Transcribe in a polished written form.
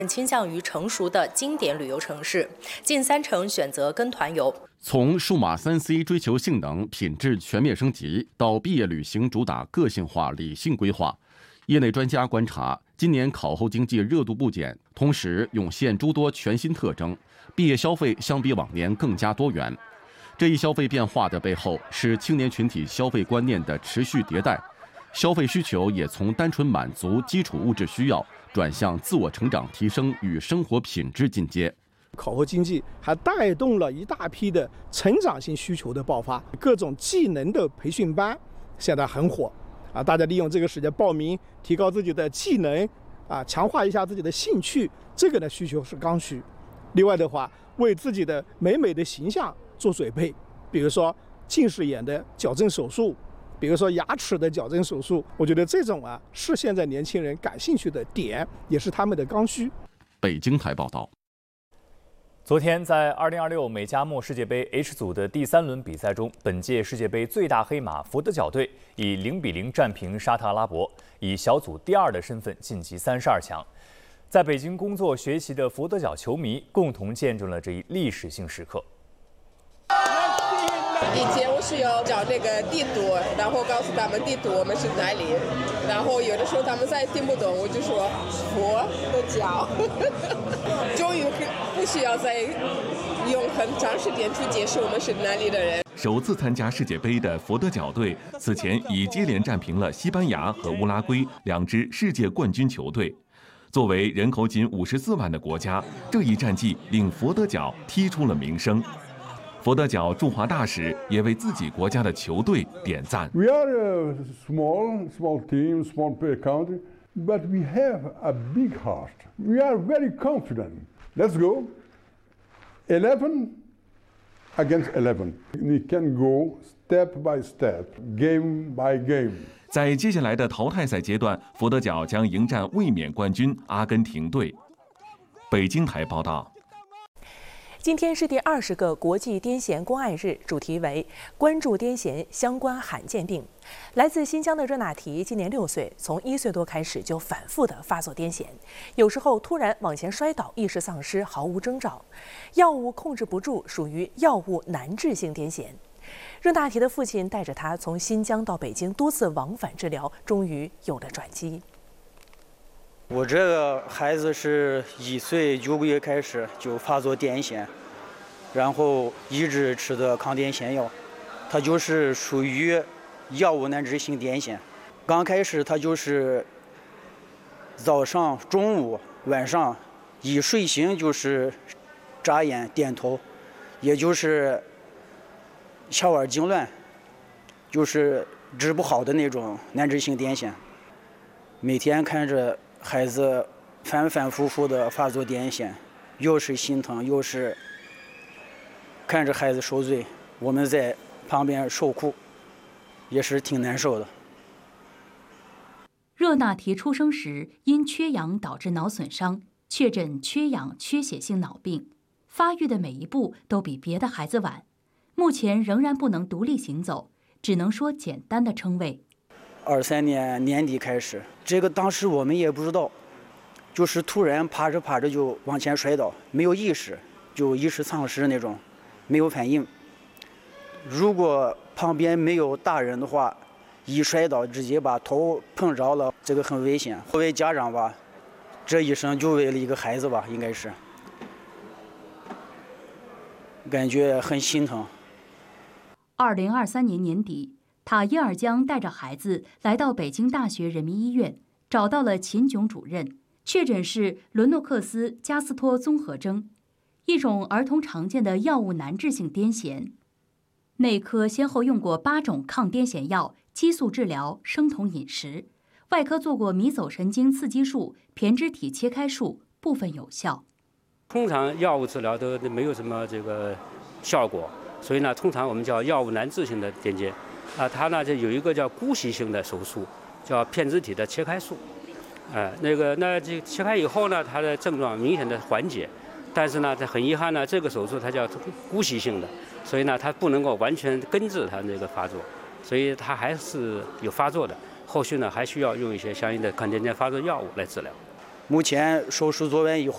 倾向于成熟的经典旅游城市，近30%选择跟团游。 从数码3C 追求性能、品质全面升级，到毕业旅行主打个性化、理性规划，业内专家观察，今年考后经济热度不减，同时涌现诸多全新特征，毕业消费相比往年更加多元。这一消费变化的背后，是青年群体消费观念的持续迭代，消费需求也从单纯满足基础物质需要，转向自我成长提升与生活品质进阶。 考后经济还带动了一大批的成长性需求的爆发，各种技能的培训班现在很火啊！大家利用这个时间报名，提高自己的技能啊，强化一下自己的兴趣，这个呢需求是刚需。另外的话，为自己的美的形象做准备，比如说近视眼的矫正手术，比如说牙齿的矫正手术，我觉得这种是现在年轻人感兴趣的点，也是他们的刚需。 北京台报道。 昨天，在2026美加墨世界杯 H 组的第3轮比赛中，本届世界杯最大黑马佛得角队以0-0战平沙特阿拉伯，以小组第2的身份晋级32强。在北京工作学习的佛得角球迷共同见证了这一历史性时刻。 以前我是要找那个地图，然后告诉他们地图我们是哪里，然后有的时候他们再听不懂，我就说佛的角，终于不需要再用很长时间去解释我们是哪里的人。 首次参加世界杯的佛得角队，此前已接连战平了西班牙和乌拉圭2支世界冠军球队。作为人口仅54万的国家，这一战绩令佛得角踢出了名声。佛得角驻华大使也为自己国家的球队点赞。 We are a small team, small country, but we have a big heart. We are very confident. Let's go. 11 against 11. We can go step by step, game by game. 在接下来的淘汰赛阶段，佛得角将迎战卫冕冠军阿根廷队。北京台报道。 今天是第20个国际癫痫关爱日，主题为关注癫痫相关罕见病。来自新疆的热纳提今年6岁，从1岁多开始就反复的发作癫痫，有时候突然往前摔倒，意识丧失，毫无征兆，药物控制不住，属于药物难治性癫痫。热纳提的父亲带着他从新疆到北京多次往返治疗，终于有了转机。 我这个孩子是1岁9个月开始就发作癫痫，然后一直吃的抗癫痫药，他就是属于药物难治性癫痫。刚开始他就是早上、中午、晚上一睡醒就是眨眼、点头，也就是小腕痉挛，就是治不好的那种难治性癫痫。每天看着孩子反复复的发作癫痫，又是心疼，又是看着孩子受罪，我们在旁边受苦，也是挺难受的。 热纳提出生时因缺氧导致脑损伤，确诊缺氧缺血性脑病，发育的每一步都比别的孩子晚，目前仍然不能独立行走，只能说简单的称谓。 23年年底开始，这个当时我们也不知道，就是突然爬着就往前摔倒，没有意识，就意识丧失那种，没有反应。如果旁边没有大人的话，一摔倒直接把头碰着了，这个很危险。作为家长吧，这一生就为了一个孩子吧，应该是，感觉很心疼。 2023年年底，塔伊尔江带着孩子来到北京大学人民医院，找到了秦炯主任，确诊是伦诺克斯加斯托综合征，一种儿童常见的药物难治性癫痫。内科先后用过8种抗癫痫药、激素治疗、生酮饮食；外科做过迷走神经刺激术、胼胝体切开术，部分有效。 通常药物治疗都没有什么这个效果，所以呢，通常我们叫药物难治性的癫痫。它呢就有一个叫姑息性的手术，叫胼胝体的切开术。那这切开以后呢，它的症状明显的缓解，但是呢，它很遗憾呢，这个手术它叫姑息性的，所以呢，它不能够完全根治它那个发作，所以它还是有发作的。后续呢，还需要用一些相应的抗癫痫发作药物来治疗。 目前手术做完以后，